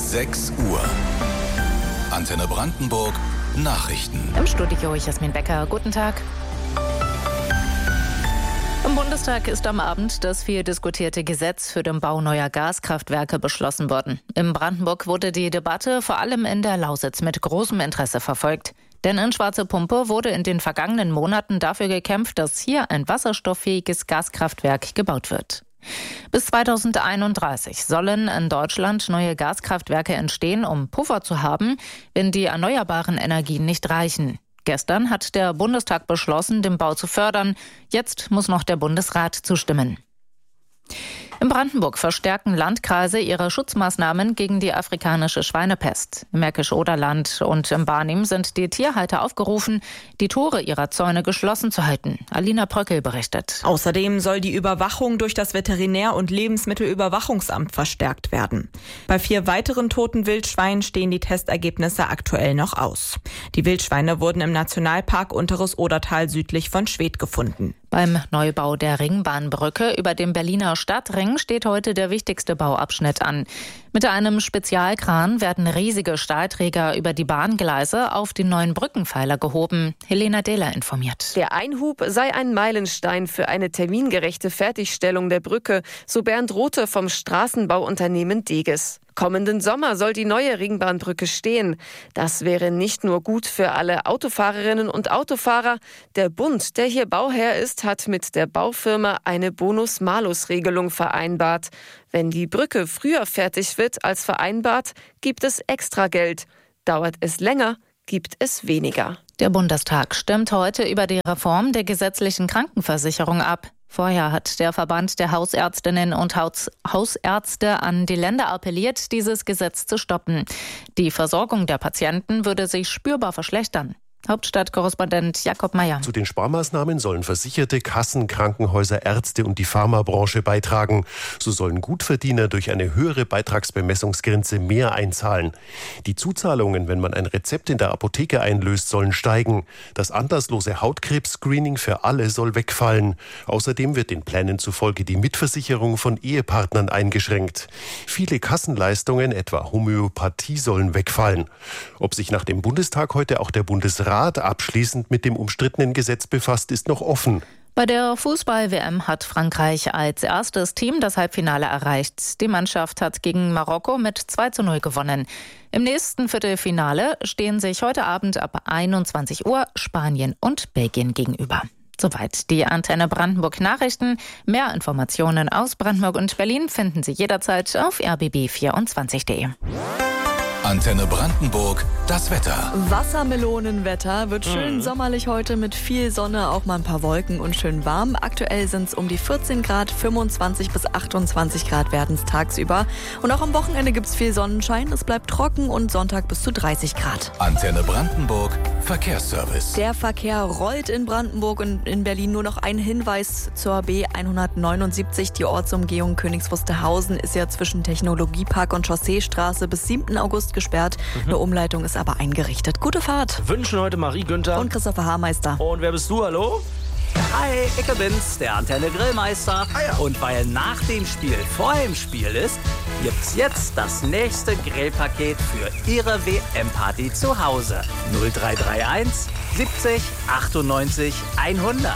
6 Uhr. Antenne Brandenburg Nachrichten. Im Studio Jasmin Becker. Guten Tag. Im Bundestag ist am Abend das viel diskutierte Gesetz für den Bau neuer Gaskraftwerke beschlossen worden. In Brandenburg wurde die Debatte vor allem in der Lausitz mit großem Interesse verfolgt. Denn in Schwarze Pumpe wurde in den vergangenen Monaten dafür gekämpft, dass hier ein wasserstofffähiges Gaskraftwerk gebaut wird. Bis 2031 sollen in Deutschland neue Gaskraftwerke entstehen, um Puffer zu haben, wenn die erneuerbaren Energien nicht reichen. Gestern hat der Bundestag beschlossen, den Bau zu fördern. Jetzt muss noch der Bundesrat zustimmen. In Brandenburg verstärken Landkreise ihre Schutzmaßnahmen gegen die afrikanische Schweinepest. Im Märkisch-Oderland und im Barnim sind die Tierhalter aufgerufen, die Tore ihrer Zäune geschlossen zu halten. Alina Bröckel berichtet. Außerdem soll die Überwachung durch das Veterinär- und Lebensmittelüberwachungsamt verstärkt werden. Bei 4 weiteren toten Wildschweinen stehen die Testergebnisse aktuell noch aus. Die Wildschweine wurden im Nationalpark Unteres Odertal südlich von Schwedt gefunden. Beim Neubau der Ringbahnbrücke über dem Berliner Stadtring steht heute der wichtigste Bauabschnitt an. Mit einem Spezialkran werden riesige Stahlträger über die Bahngleise auf die neuen Brückenpfeiler gehoben. Helena Dehler informiert. Der Einhub sei ein Meilenstein für eine termingerechte Fertigstellung der Brücke, so Bernd Rothe vom Straßenbauunternehmen Deges. Kommenden Sommer soll die neue Ringbahnbrücke stehen. Das wäre nicht nur gut für alle Autofahrerinnen und Autofahrer. Der Bund, der hier Bauherr ist, hat mit der Baufirma eine Bonus-Malus-Regelung vereinbart. Wenn die Brücke früher fertig wird als vereinbart, gibt es extra Geld. Dauert es länger, gibt es weniger. Der Bundestag stimmt heute über die Reform der gesetzlichen Krankenversicherung ab. Vorher hat der Verband der Hausärztinnen und Hausärzte an die Länder appelliert, dieses Gesetz zu stoppen. Die Versorgung der Patienten würde sich spürbar verschlechtern. Hauptstadtkorrespondent Jakob Meyer. Zu den Sparmaßnahmen sollen Versicherte, Kassen, Krankenhäuser, Ärzte und die Pharmabranche beitragen. So sollen Gutverdiener durch eine höhere Beitragsbemessungsgrenze mehr einzahlen. Die Zuzahlungen, wenn man ein Rezept in der Apotheke einlöst, sollen steigen. Das anlasslose Hautkrebs-Screening für alle soll wegfallen. Außerdem wird den Plänen zufolge die Mitversicherung von Ehepartnern eingeschränkt. Viele Kassenleistungen, etwa Homöopathie, sollen wegfallen. Ob sich nach dem Bundestag heute auch der Bundesrat abschließend mit dem umstrittenen Gesetz befasst, ist noch offen. Bei der Fußball-WM hat Frankreich als erstes Team das Halbfinale erreicht. Die Mannschaft hat gegen Marokko mit 2:0 gewonnen. Im nächsten Viertelfinale stehen sich heute Abend ab 21 Uhr Spanien und Belgien gegenüber. Soweit die Antenne Brandenburg Nachrichten. Mehr Informationen aus Brandenburg und Berlin finden Sie jederzeit auf rbb24.de. Antenne Brandenburg, das Wetter. Wassermelonenwetter wird schön sommerlich heute mit viel Sonne, auch mal ein paar Wolken und schön warm. Aktuell sind es um die 14 Grad, 25 bis 28 Grad werden es tagsüber. Und auch am Wochenende gibt es viel Sonnenschein, es bleibt trocken und Sonntag bis zu 30 Grad. Antenne Brandenburg, Verkehrsservice. Der Verkehr rollt in Brandenburg und in Berlin. Nur noch ein Hinweis zur B179. Die Ortsumgehung Königs Wusterhausen ist ja zwischen Technologiepark und Chausseestraße bis 7. August gesperrt. Eine Umleitung ist aber eingerichtet. Gute Fahrt. Wünschen heute Marie Günther Und Christopher Haarmeister. Und wer bist du, hallo? Hi, ich bin's, der Antenne Grillmeister. Und weil nach dem Spiel vor dem Spiel ist, gibt's jetzt das nächste Grillpaket für Ihre WM-Party zu Hause. 0331 70 98 100.